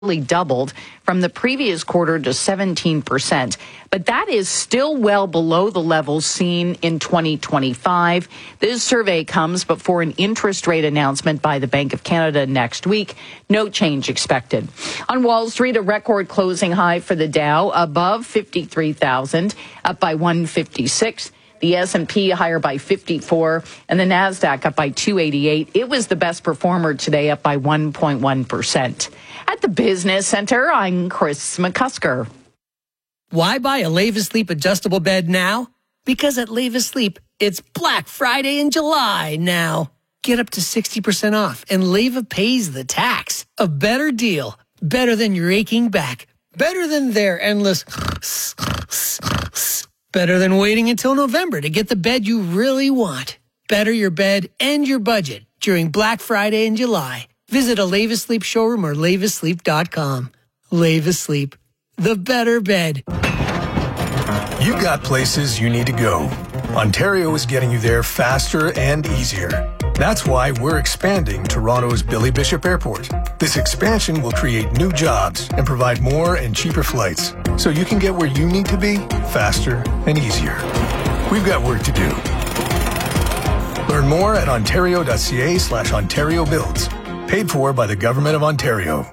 doubled from the previous quarter to 17%. But that is still well below the levels seen in 2025. This survey comes before an interest rate announcement by the Bank of Canada next week. No change expected. On Wall Street, a record closing high for the Dow above 53,000, up by 156. The S&P higher by 54, and the NASDAQ up by 288. It was the best performer today, up by 1.1%. At the Business Center, I'm Chris McCusker. Why buy a Leva Sleep adjustable bed now? Because at Leva Sleep, it's Black Friday in July now. Get up to 60% off, and Leva pays the tax. A better deal. Better than your aching back. Better than their endless... Better than waiting until November to get the bed you really want. Better your bed and your budget during Black Friday in July. Visit a Leva Sleep showroom or levasleep.com. Leva Sleep, the better bed. You've got places you need to go. Ontario is getting you there faster and easier. That's why we're expanding Toronto's Billy Bishop Airport. This expansion will create new jobs and provide more and cheaper flights, so you can get where you need to be faster and easier. We've got work to do. Learn more at ontario.ca/Ontario Builds. Paid for by the Government of Ontario.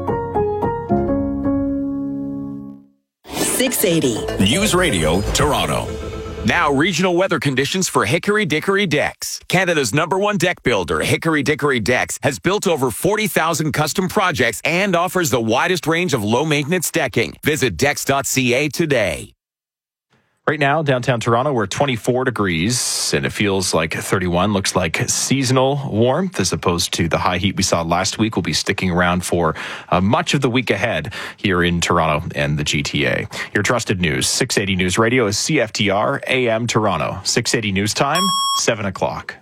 680 News Radio Toronto. Now, regional weather conditions for Hickory Dickory Decks. Canada's #1 deck builder, Hickory Dickory Decks, has built over 40,000 custom projects and offers the widest range of low-maintenance decking. Visit decks.ca today. Right now, downtown Toronto, we're 24 degrees, and it feels like 31. Looks like seasonal warmth as opposed to the high heat we saw last week. Will be sticking around for much of the week ahead here in Toronto and the GTA. Your trusted news, 680 News Radio is CFTR AM Toronto. 680 News Time, 7 o'clock.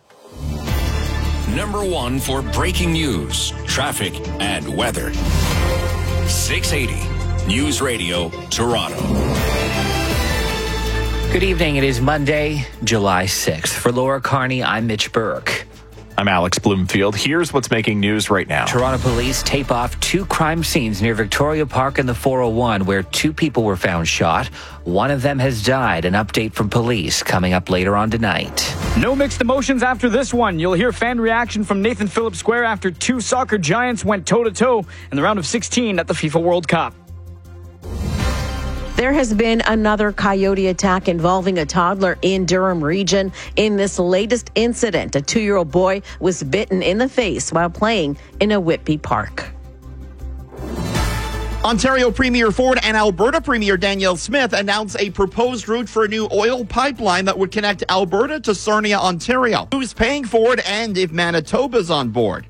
#1 for breaking news, traffic, and weather. 680 News Radio Toronto. Good evening. It is Monday, July 6th. For Laura Carney, I'm Mitch Burke. I'm Alex Bloomfield. Here's what's making news right now. Toronto police tape off 2 crime scenes near Victoria Park and the 401 where 2 people were found shot. One of them has died. An update from police coming up later on tonight. No mixed emotions after this one. You'll hear fan reaction from Nathan Phillips Square after 2 soccer giants went toe-to-toe in the round of 16 at the FIFA World Cup. There has been another coyote attack involving a toddler in Durham region. In this latest incident, a 2-year-old boy was bitten in the face while playing in a Whitby park. Ontario Premier Ford and Alberta Premier Danielle Smith announced a proposed route for a new oil pipeline that would connect Alberta to Sarnia, Ontario. Who's paying for it and if Manitoba's on board?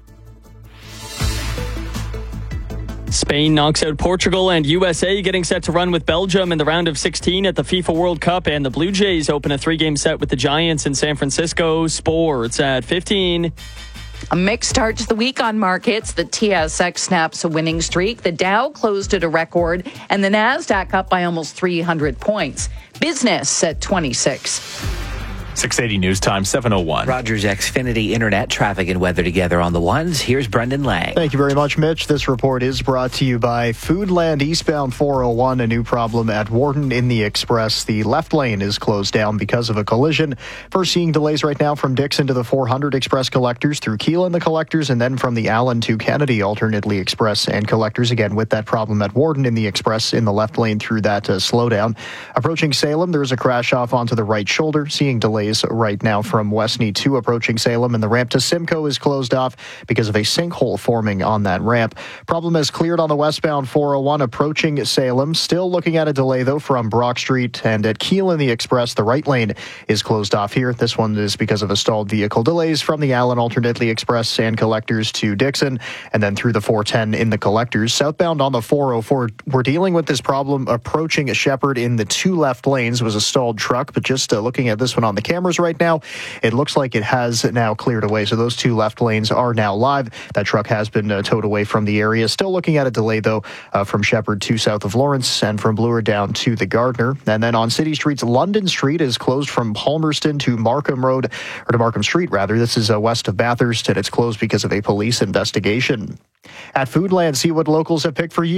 Spain knocks out Portugal, and USA getting set to run with Belgium in the round of 16 at the FIFA World Cup, and the Blue Jays open a 3-game set with the Giants in San Francisco. Sports at 15. A mixed start to the week on markets. The TSX snaps a winning streak. The Dow closed at a record, and the NASDAQ up by almost 300 points. Business at 26. 680 News Time, 7:01. Rogers Xfinity Internet traffic and weather together on the ones. Here's Brendan Lang. Thank you very much, Mitch. This report is brought to you by Foodland eastbound 401. A new problem at Warden in the Express. The left lane is closed down because of a collision. First seeing delays right now from Dixon to the 400 Express collectors, through Keelan the collectors, and then from the Allen to Kennedy alternately Express and collectors. Again, with that problem at Warden in the Express in the left lane through that slowdown. Approaching Salem, there's a crash off onto the right shoulder. Seeing delays right now from Westney to approaching Salem, and the ramp to Simcoe is closed off because of a sinkhole forming on that ramp. Problem is cleared on the westbound 401 approaching Salem. Still looking at a delay though from Brock Street, and at Keelan the Express, the right lane is closed off here. This one is because of a stalled vehicle. Delays from the Allen alternately Express and collectors to Dixon, and then through the 410 in the collectors. Southbound on the 404, we're dealing with this problem approaching Shepherd in the 2 left lanes. Was a stalled truck, but just looking at this one on the camera, cameras right now. It looks like it has now cleared away. So those two left lanes are now live. That truck has been towed away from the area. Still looking at a delay, though, from Shepherd to south of Lawrence and from Bloor down to the Gardner. And then on city streets, London Street is closed from Palmerston to Markham Road, or to Markham Street, rather. This is west of Bathurst, and it's closed because of a police investigation. At Foodland, see what locals have picked for you.